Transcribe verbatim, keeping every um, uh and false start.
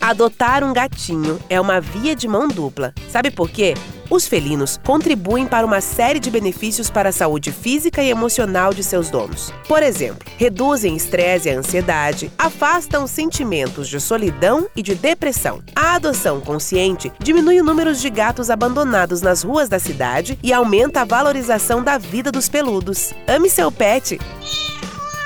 Adotar um gatinho é uma via de mão dupla. Sabe por quê? Os felinos contribuem para uma série de benefícios para a saúde física e emocional de seus donos. Por exemplo, reduzem estresse e ansiedade, afastam sentimentos de solidão e de depressão. A adoção consciente diminui o número de gatos abandonados nas ruas da cidade e aumenta a valorização da vida dos peludos. Ame seu pet!